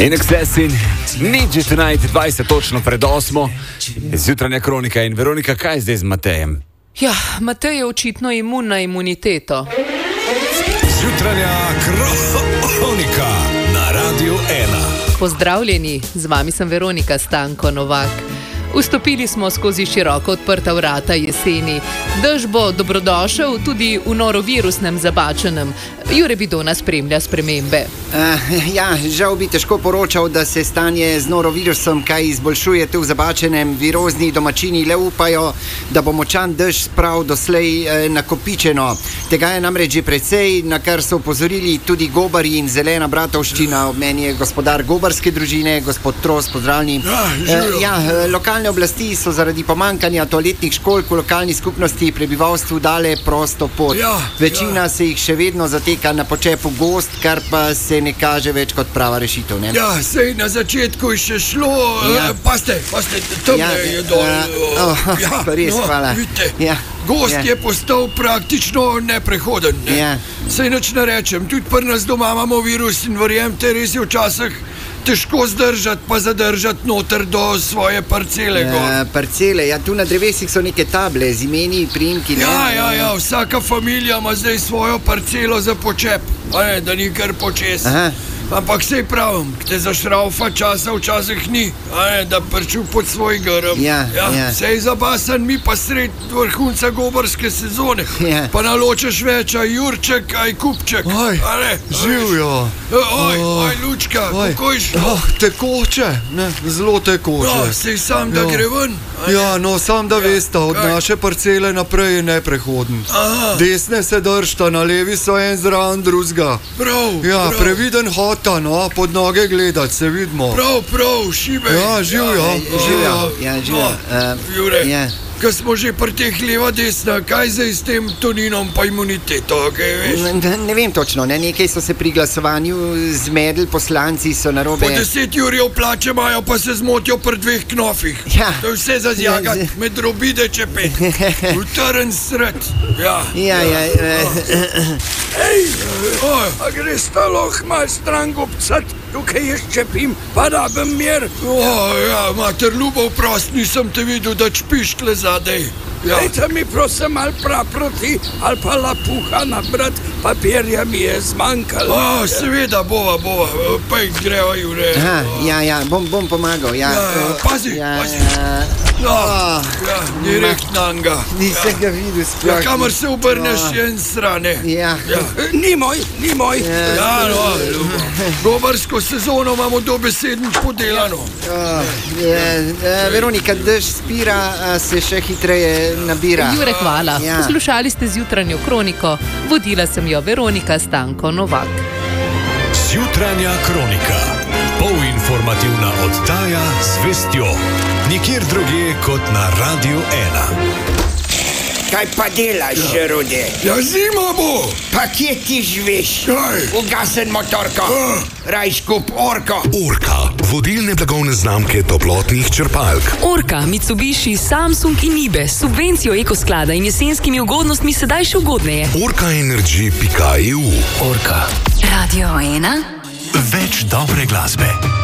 In Accessin, nič tonight, 20 točno pred 8. Zjutranja kronika in Veronika, kaj zdaj z Matejem? Ja, Matej je očitno imun na imuniteto. Zjutranja kronika na Radiu 1. Pozdravljeni, z vami sem Veronika Stanko Novak. Vstopili smo skozi široko odprta vrata jeseni. Dež bo dobrodošel tudi v norovirusnem Zabačenem. Jure Bidona spremlja spremembe. Žal bi težko poročal, da se stanje z norovirusom kaj izboljšuje tu v Zabačenem. Virozni domačini le upajo, da bo močan dež sprav doslej nakopičeno. Tega je namreč že precej, na kar so upozorili tudi gobarji in zelena bratovščina. Ob meni je gospodar gobarske družine, gospod Tros, pozdravljeni. Lokalne oblasti so zaradi pomankanja toaletnih školjk v lokalni skupnosti prebivalstvu dale prosto pot. Večina se jih še vedno zateka na počepu gozd, kar pa se ne kaže več kot prava rešitev, ne? Ja, sej na začetku je še šlo, paste, temne je dol. Res, hvala. Vidite, gozd je postal praktično neprehoden, ne? Sej nič ne rečem, tudi pri nas doma imamo virus in verjemte, res je včasih težko zdržati pa zadržati noter do svoje parcele. Parcele, tu na drevesih so neke table z imeni, priimki. Vsaka familija ima zdaj svojo parcelo za počep, da ni kar počes. Ampak sej pravim, te zašraufa časa včasih ni, da prču pod svoj grm. Sej zabasan mi pa sred vrhunca gobarske sezone. Pa naločeš več, aj Jurček, aj Kupček. Živjo. Aj Lučka, kako je šlo? Tekoče, zelo tekoče. Sej sam, da gre ven. Sam da veste, od naše parcele naprej je neprehoden. Desne se držta, na levi so en zraven drugega. Prav. Previden hota, pod noge gledati, se vidimo. Prav, šibe. Živjo. Jure, ko smo že pri teh leva desna, kaj zdaj s tem toninom pa imuniteto, kaj veš? Ne vem točno, nekaj so se pri glasovanju zmedli, poslanci so narobe. Po 10 jurjev plače imajo, pa se zmotijo pri 2 knofih. To je vse za zjagati, med robide čepet. Utrn sred. A greš ta loh mal stran gobcat, tukaj jaz čepim, pa da bem mir. Mater Ljubov, prost, nisem te videl, da čpiš tle zadej. Dajte mi prosim ali proti, ali pa lapuha nabrat, papirja mi je zmanjkalo. Seveda bova, pa jih greva, Jure. Bom pomagal, Pazi. Direkt nanga. Nisem ga videl sploh. Kamor se obrneš, je en strane. Ni moj. Gobarsko sezono imamo dobesednič podelano. Veronika, dež spira, se še hitreje nabira. Jure, hvala. Poslušali ste zjutranjo kroniko. Vodila sem jo Veronika Stanko Novak. Zjutranja kronika. Polinformativna oddaja z vestjo. Nikjer drugje kot na Radiu 1. Kaj pa delaš, Rode? Zima bo. Pa kje ti živiš? Ugasen motorko. Raj skup Orko. Orka, vodilne blagovne znamke toplotnih črpalk. Orka, Mitsubishi, Samsung in Nibe, subvencijo ekosklada in jesenskimi ugodnostmi sedaj še ugodneje. Orkaenergy.eu. Orka. Radio 1. Več dobre glasbe.